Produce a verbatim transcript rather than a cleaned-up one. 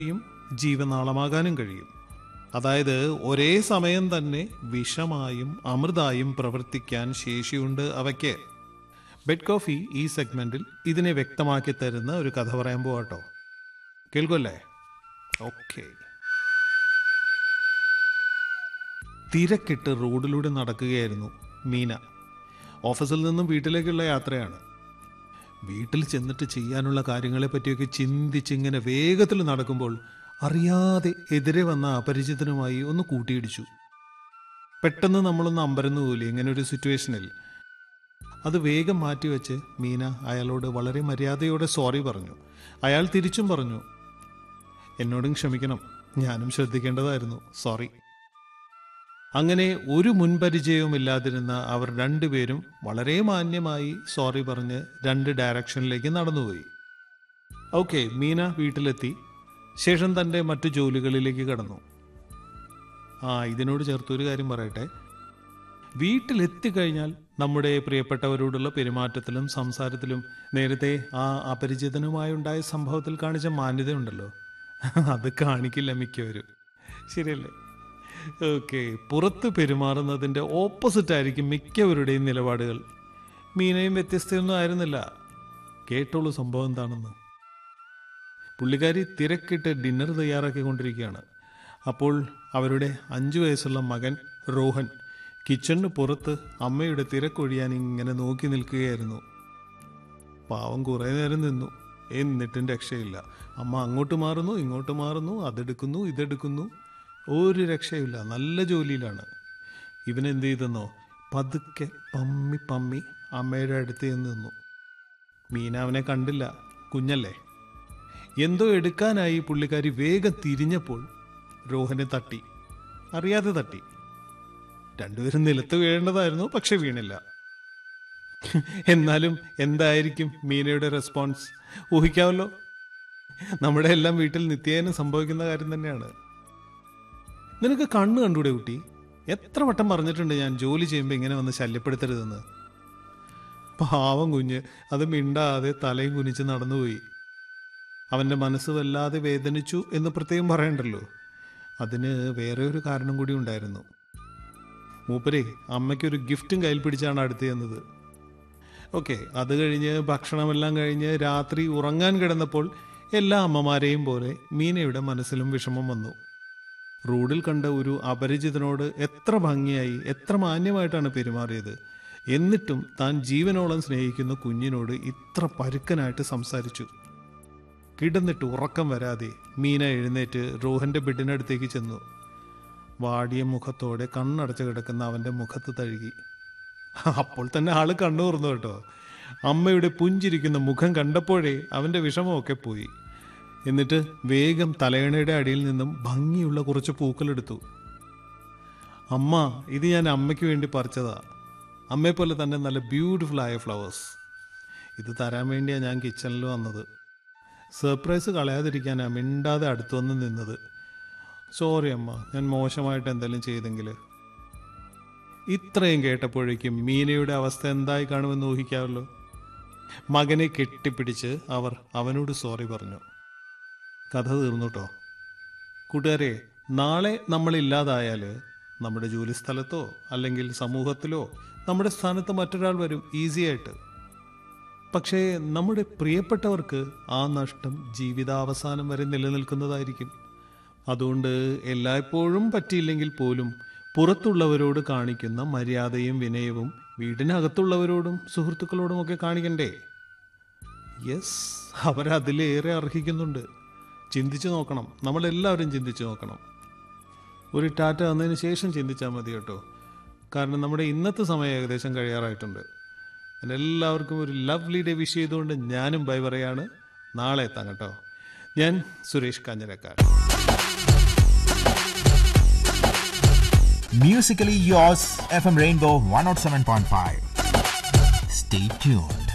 ജീവനാളമാകാനും കഴിയും. അതായത് ഒരേ സമയം തന്നെ വിഷമായും അമൃതായും പ്രവർത്തിക്കാൻ ശേഷിയുണ്ട് അവയ്ക്ക്. ബെഡ് കോഫി ഈ സെഗ്മെന്റിൽ ഇതിനെ വ്യക്തമാക്കി തരുന്ന ഒരു കഥ പറയാൻ പോവാട്ടോ. കേൾക്കുമല്ലേ? ഓക്കെ. തിരക്കിട്ട് റോഡിലൂടെ നടക്കുകയായിരുന്നു മീന. ഓഫീസിൽ നിന്നും വീട്ടിലേക്കുള്ള യാത്രയാണ്. വീട്ടിൽ ചെന്നിട്ട് ചെയ്യാനുള്ള കാര്യങ്ങളെ പറ്റിയൊക്കെ ചിന്തിച്ചിങ്ങനെ വേഗത്തിൽ നടക്കുമ്പോൾ അറിയാതെ എതിരെ വന്ന അപരിചിതനുമായി ഒന്ന് കൂട്ടിയിടിച്ചു. പെട്ടെന്ന് നമ്മളൊന്ന് അമ്പരന്നു പോലും ഇങ്ങനെ ഒരു സിറ്റുവേഷനിൽ. അത് വേഗം മാറ്റിവെച്ച് മീന അയാളോട് വളരെ മര്യാദയോടെ സോറി പറഞ്ഞു. അയാൾ തിരിച്ചും പറഞ്ഞു, എന്നോടും ക്ഷമിക്കണം, ഞാനും ശ്രദ്ധിക്കേണ്ടതായിരുന്നു, സോറി. അങ്ങനെ ഒരു മുൻപരിചയവും ഇല്ലാതിരുന്ന അവർ രണ്ടുപേരും വളരെ മാന്യമായി സോറി പറഞ്ഞ് രണ്ട് ഡയറക്ഷനിലേക്ക് നടന്നുപോയി. ഓക്കെ, മീന വീട്ടിലെത്തി. ശേഷം തൻ്റെ മറ്റു ജോലികളിലേക്ക് കടന്നു. ആ ഇതിനോട് ചേർത്തൊരു കാര്യം പറയട്ടെ. വീട്ടിലെത്തിക്കഴിഞ്ഞാൽ നമ്മുടെ പ്രിയപ്പെട്ടവരോടുള്ള പെരുമാറ്റത്തിലും സംസാരത്തിലും നേരത്തെ ആ അപരിചിതനുമായുണ്ടായ സംഭവത്തിൽ കാണിച്ച മാന്യതയുണ്ടല്ലോ, അത് കാണിക്കില്ല മിക്കവരും. ശരിയല്ലേ? ഓക്കെ, പുറത്ത് പെരുമാറുന്നതിൻ്റെ ഓപ്പോസിറ്റ് ആയിരിക്കും മിക്കവരുടെയും നിലപാടുകൾ. മീനയും വ്യത്യസ്തയൊന്നും ആയിരുന്നില്ല. കേട്ടോളൂ സംഭവം എന്താണെന്ന്. പുള്ളിക്കാരി തിരക്കിട്ട് ഡിന്നർ തയ്യാറാക്കിക്കൊണ്ടിരിക്കുകയാണ്. അപ്പോൾ അവരുടെ അഞ്ചു വയസ്സുള്ള മകൻ റോഹൻ കിച്ചണിന് പുറത്ത് അമ്മയുടെ തിരക്കൊഴിയാൻ ഇങ്ങനെ നോക്കി നിൽക്കുകയായിരുന്നു. പാവം കുറേ നേരം നിന്നു. എന്നിട്ടും രക്ഷയില്ല. അമ്മ അങ്ങോട്ട് മാറുന്നു, ഇങ്ങോട്ട് മാറുന്നു, അതെടുക്കുന്നു, ഇതെടുക്കുന്നു, ഒരു രക്ഷയില്ല. നല്ല ജോലിയിലാണ്. ഇവനെന്ത് ചെയ്തെന്നോ, പതുക്കെ പമ്മി പമ്മി അമ്മയുടെ അടുത്ത് ചെന്ന് നിന്നു. മീന അവനെ കണ്ടില്ല, കുഞ്ഞല്ലേ. എന്തോ എടുക്കാനായി പുള്ളിക്കാരി വേഗം തിരിഞ്ഞപ്പോൾ രോഹനെ തട്ടി, അറിയാതെ തട്ടി. രണ്ടുപേരും നിലത്ത് വീഴേണ്ടതായിരുന്നു, പക്ഷെ വീണില്ല. എന്നാലും എന്തായിരിക്കും മീനയുടെ റെസ്പോൺസ് ഊഹിക്കാമല്ലോ. നമ്മുടെ എല്ലാം വീട്ടിൽ നിത്യേന സംഭവിക്കുന്ന കാര്യം തന്നെയാണ്. നിനക്ക് കണ്ണ് കണ്ടൂടെ കുട്ടി? എത്ര വട്ടം പറഞ്ഞിട്ടുണ്ട് ഞാൻ ജോലി ചെയ്യുമ്പോൾ ഇങ്ങനെ വന്ന് ശല്യപ്പെടുത്തരുതെന്ന്. പാവം കുഞ്ഞ് അത് മിണ്ടാതെ തലയും കുനിച്ച് നടന്നുപോയി. അവൻ്റെ മനസ്സ് വല്ലാതെ വേദനിച്ചു എന്ന് പ്രത്യേകം പറയണ്ടല്ലോ. അതിന് വേറെ ഒരു കാരണം കൂടി ഉണ്ടായിരുന്നു. മൂപ്പരെ അമ്മയ്ക്കൊരു ഗിഫ്റ്റും കയ്യിൽ പിടിച്ചാണ് അടുത്ത് ചെന്നത്. ഓക്കെ, അത് കഴിഞ്ഞ് ഭക്ഷണമെല്ലാം കഴിഞ്ഞ് രാത്രി ഉറങ്ങാൻ കിടന്നപ്പോൾ എല്ലാ അമ്മമാരെയും പോലെ മീനയുടെ മനസ്സിലും വിഷമം വന്നു. റോഡിൽ കണ്ട ഒരു അപരിചിതനോട് എത്ര ഭംഗിയായി എത്ര മാന്യമായിട്ടാണ് പെരുമാറിയത്. എന്നിട്ടും താൻ ജീവനോളം സ്നേഹിക്കുന്ന കുഞ്ഞിനോട് ഇത്ര പരുക്കനായിട്ട് സംസാരിച്ചു. കിടന്നിട്ട് ഉറക്കം വരാതെ മീന എഴുന്നേറ്റ് റോഹന്റെ ബെഡിനടുത്തേക്ക് ചെന്നു. വാടിയ മുഖത്തോടെ കണ്ണടച്ച് കിടക്കുന്ന അവൻ്റെ മുഖത്ത് തഴുകി. അപ്പോൾ തന്നെ ആള് കണ്ണു തുറന്നു കേട്ടോ. അമ്മയുടെ പുഞ്ചിരിക്കുന്ന മുഖം കണ്ടപ്പോഴേ അവൻ്റെ വിഷമമൊക്കെ പോയി. എന്നിട്ട് വേഗം തലയണയുടെ അടിയിൽ നിന്നും ഭംഗിയുള്ള കുറച്ച് പൂക്കളെടുത്തു. അമ്മ, ഇത് ഞാൻ അമ്മയ്ക്ക് വേണ്ടി പറിച്ചതാ. അമ്മയെപ്പോലെ തന്നെ നല്ല ബ്യൂട്ടിഫുൾ ആയ ഫ്ലവേഴ്സ്. ഇത് തരാൻ വേണ്ടിയാണ് ഞാൻ കിച്ചണിൽ വന്നത്. സർപ്രൈസ് കളയാതിരിക്കാനാ മിണ്ടാതെ അടുത്തു വന്ന് നിന്നത്. സോറി അമ്മ, ഞാൻ മോശമായിട്ട് എന്തെങ്കിലും ചെയ്തെങ്കിൽ. ഇത്രയും കേട്ടപ്പോഴേക്കും മീനയുടെ അവസ്ഥ എന്തായി കാണുമെന്ന് ഊഹിക്കാമല്ലോ. മകനെ കെട്ടിപ്പിടിച്ച് അവർ അവനോട് സോറി പറഞ്ഞു. കഥ തീർന്നു കേട്ടോ. കൂട്ടുകാരെ, നാളെ നമ്മളില്ലാതായാൽ നമ്മുടെ ജോലി സ്ഥലത്തോ അല്ലെങ്കിൽ സമൂഹത്തിലോ നമ്മുടെ സ്ഥാനത്ത് മറ്റൊരാൾ വരും ഈസിയായിട്ട്. പക്ഷേ നമ്മുടെ പ്രിയപ്പെട്ടവർക്ക് ആ നഷ്ടം ജീവിതാവസാനം വരെ നിലനിൽക്കുന്നതായിരിക്കും. അതുകൊണ്ട് എല്ലായ്പ്പോഴും പറ്റിയില്ലെങ്കിൽ പോലും പുറത്തുള്ളവരോട് കാണിക്കുന്ന മര്യാദയും വിനയവും വീടിനകത്തുള്ളവരോടും സുഹൃത്തുക്കളോടുമൊക്കെ കാണിക്കണ്ടേ? യെസ്, അവരതിലേറെ അർഹിക്കുന്നുണ്ട്. ചിന്തിച്ചു നോക്കണം, നമ്മളെല്ലാവരും ചിന്തിച്ചു നോക്കണം. ഒരു ടാറ്റ വന്നതിന് ശേഷം ചിന്തിച്ചാൽ മതി കേട്ടോ. കാരണം നമ്മുടെ ഇന്നത്തെ സമയം ഏകദേശം കഴിയാറായിട്ടുണ്ട്. എല്ലാവർക്കും ഒരു ലവ്ലി ഡേ വിഷ് ചെയ്തുകൊണ്ട് ഞാനും ബൈ പറയാണ്. നാളെ എത്താം കേട്ടോ. ഞാൻ Suresh Kanjirakkad. Musically yours, F M Rainbow one oh seven point five. Stay tuned.